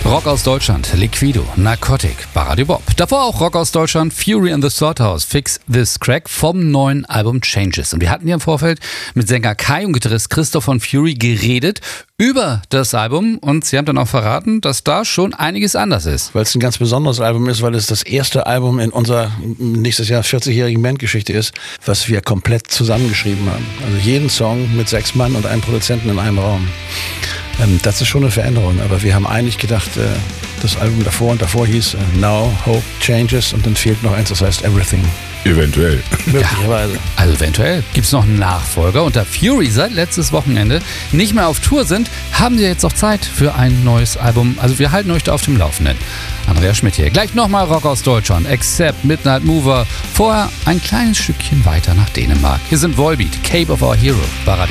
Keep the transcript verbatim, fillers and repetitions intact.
Rock aus Deutschland, Liquido, Narcotic, Baradi Bob. Davor auch Rock aus Deutschland, Fury and the Slaughterhouse, Fix This Crack vom neuen Album Changes. Und wir hatten ja im Vorfeld mit Sänger Kai und Gitarrist Christoph von Fury geredet über das Album und sie haben dann auch verraten, dass da schon einiges anders ist. Weil es ein ganz besonderes Album ist, weil es das erste Album in unserer nächstes Jahr vierzigjährigen Bandgeschichte ist, was wir komplett zusammengeschrieben haben. Also jeden Song mit sechs Mann und einem Produzenten in einem Raum. Ähm, das ist schon eine Veränderung, aber wir haben eigentlich gedacht, äh, das Album davor und davor hieß äh, Now, Hope, Changes und dann fehlt noch eins, das heißt Everything. Eventuell. Möglicherweise. Ja, also eventuell gibt es noch einen Nachfolger. Und da Fury seit letztes Wochenende nicht mehr auf Tour sind, haben sie jetzt auch Zeit für ein neues Album. Also wir halten euch da auf dem Laufenden. Andreas Schmidt hier. Gleich nochmal Rock aus Deutschland. Except Midnight Mover. Vorher ein kleines Stückchen weiter nach Dänemark. Hier sind Volbeat, Cape of Our Hero. Baradi